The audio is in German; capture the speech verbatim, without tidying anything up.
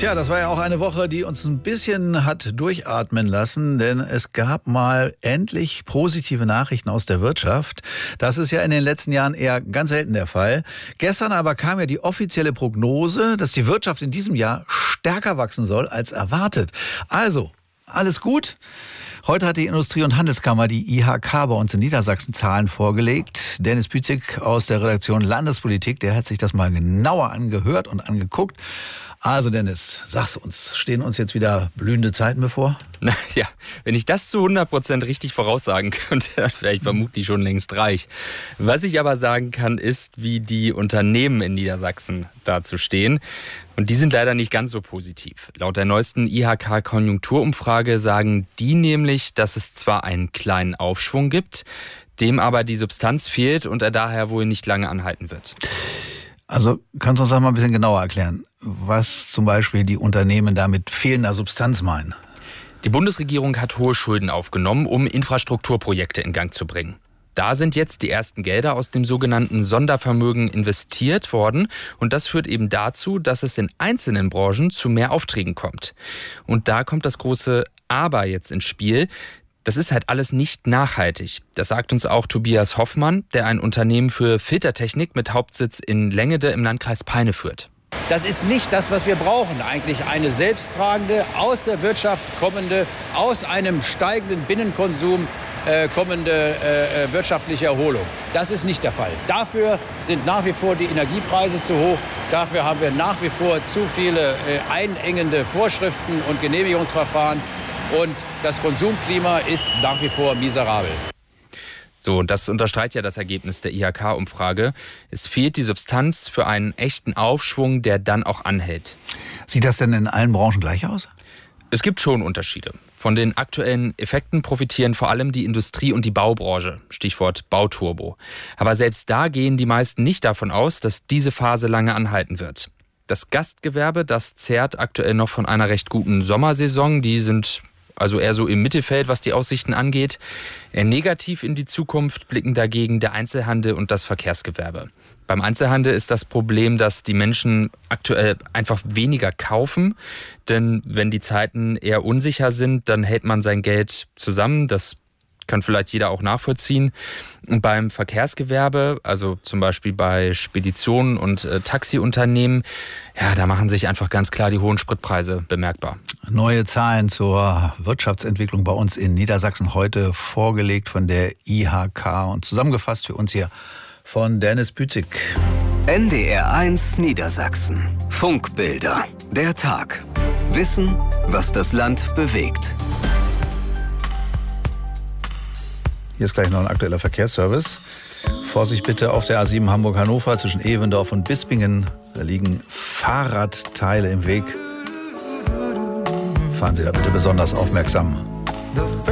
Tja, das war ja auch eine Woche, die uns ein bisschen hat durchatmen lassen, denn es gab mal endlich positive Nachrichten aus der Wirtschaft. Das ist ja in den letzten Jahren eher ganz selten der Fall. Gestern aber kam ja die offizielle Prognose, dass die Wirtschaft in diesem Jahr stärker wachsen soll als erwartet. Also, alles gut. Heute hat die Industrie- und Handelskammer, die I H K, bei uns in Niedersachsen Zahlen vorgelegt. Dennis Bützig aus der Redaktion Landespolitik, der hat sich das mal genauer angehört und angeguckt. Also Dennis, sag's uns, stehen uns jetzt wieder blühende Zeiten bevor? Na ja, wenn ich das zu hundert Prozent richtig voraussagen könnte, dann wäre ich vermutlich schon längst reich. Was ich aber sagen kann, ist, wie die Unternehmen in Niedersachsen dazu stehen. Und die sind leider nicht ganz so positiv. Laut der neuesten I H K-Konjunkturumfrage sagen die nämlich, dass es zwar einen kleinen Aufschwung gibt, dem aber die Substanz fehlt und er daher wohl nicht lange anhalten wird. Also kannst du uns das mal ein bisschen genauer erklären, was zum Beispiel die Unternehmen da mit fehlender Substanz meinen? Die Bundesregierung hat hohe Schulden aufgenommen, um Infrastrukturprojekte in Gang zu bringen. Da sind jetzt die ersten Gelder aus dem sogenannten Sondervermögen investiert worden. Und das führt eben dazu, dass es in einzelnen Branchen zu mehr Aufträgen kommt. Und da kommt das große Aber jetzt ins Spiel. Das ist halt alles nicht nachhaltig. Das sagt uns auch Tobias Hoffmann, der ein Unternehmen für Filtertechnik mit Hauptsitz in Lengede im Landkreis Peine führt. Das ist nicht das, was wir brauchen. Eigentlich eine selbsttragende, aus der Wirtschaft kommende, aus einem steigenden Binnenkonsum äh, kommende äh, wirtschaftliche Erholung. Das ist nicht der Fall. Dafür sind nach wie vor die Energiepreise zu hoch. Dafür haben wir nach wie vor zu viele äh, einengende Vorschriften und Genehmigungsverfahren. Und das Konsumklima ist nach wie vor miserabel. So, und das unterstreicht ja das Ergebnis der I H K-Umfrage. Es fehlt die Substanz für einen echten Aufschwung, der dann auch anhält. Sieht das denn in allen Branchen gleich aus? Es gibt schon Unterschiede. Von den aktuellen Effekten profitieren vor allem die Industrie- und die Baubranche, Stichwort Bauturbo. Aber selbst da gehen die meisten nicht davon aus, dass diese Phase lange anhalten wird. Das Gastgewerbe, das zehrt aktuell noch von einer recht guten Sommersaison. Die sind also eher so im Mittelfeld, was die Aussichten angeht. Eher negativ in die Zukunft blicken dagegen der Einzelhandel und das Verkehrsgewerbe. Beim Einzelhandel ist das Problem, dass die Menschen aktuell einfach weniger kaufen. Denn wenn die Zeiten eher unsicher sind, dann hält man sein Geld zusammen. Das kann vielleicht jeder auch nachvollziehen. Und beim Verkehrsgewerbe, also zum Beispiel bei Speditionen und äh, Taxiunternehmen, ja, da machen sich einfach ganz klar die hohen Spritpreise bemerkbar. Neue Zahlen zur Wirtschaftsentwicklung bei uns in Niedersachsen heute vorgelegt von der I H K und zusammengefasst für uns hier von Dennis Bützig. N D R eins Niedersachsen. Funkbilder. Der Tag. Wissen, was das Land bewegt. Hier ist gleich noch ein aktueller Verkehrsservice. Vorsicht bitte auf der A sieben Hamburg-Hannover zwischen Evendorf und Bispingen. Da liegen Fahrradteile im Weg. Fahren Sie da bitte besonders aufmerksam.